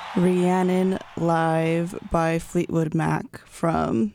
Rhiannon Live by Fleetwood Mac from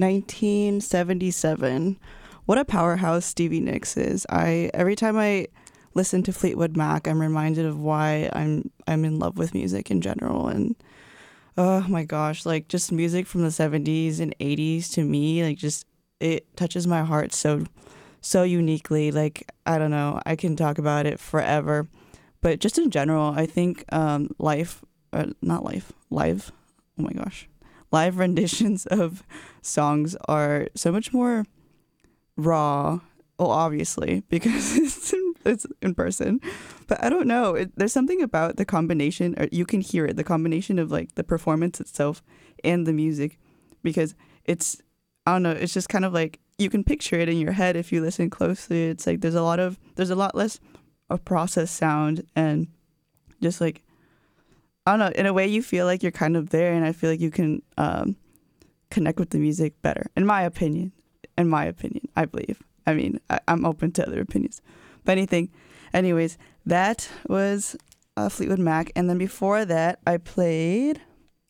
1977. What a powerhouse Stevie Nicks is. Every time I listen to Fleetwood Mac, I'm reminded of why I'm in love with music in general. And oh my gosh, like just music from the 70s and 80s to me, like just it touches my heart so uniquely. Like I don't know, I can talk about it forever. But just in general, I think not life, live, oh my gosh, live renditions of songs are so much more raw. Well, obviously, because it's in person. But I don't know. There's something about the combination, or you can hear it, the combination of like the performance itself and the music, because I don't know, it's just kind of like you can picture it in your head if you listen closely. It's like there's a lot less of processed sound and just like, I don't know, in a way you feel like you're kind of there, and I feel like you can connect with the music better, in my opinion, I believe. I mean, I'm open to other opinions. But anyways, that was Fleetwood Mac. And then before that, I played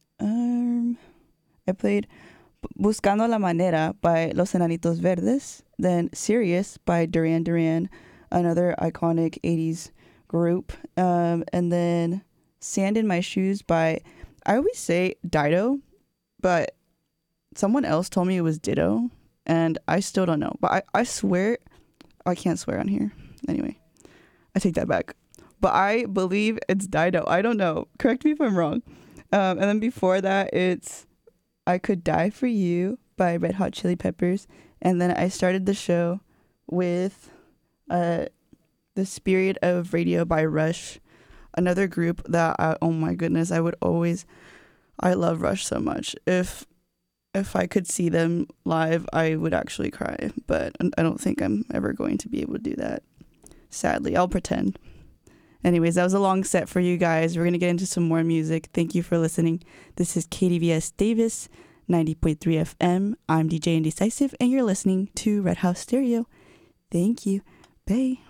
Buscando la Manera by Los Enanitos Verdes. Then Sirius by Duran Duran, another iconic 80s group. And then Sand in My Shoes by, I always say Dido, but someone else told me it was Ditto. And I still don't know. But I swear, I can't swear on here. Anyway, I take that back. But I believe it's Dido. I don't know. Correct me if I'm wrong. And then before that, it's I Could Die For You by Red Hot Chili Peppers. And then I started the show with The Spirit of Radio by Rush. Another group that, oh my goodness, I love Rush so much. If I could see them live, I would actually cry, but I don't think I'm ever going to be able to do that. Sadly, I'll pretend. Anyways, that was a long set for you guys. We're going to get into some more music. Thank you for listening. This is KDVS Davis, 90.3 FM. I'm DJ Indecisive, and you're listening to Red House Stereo. Thank you. Bye.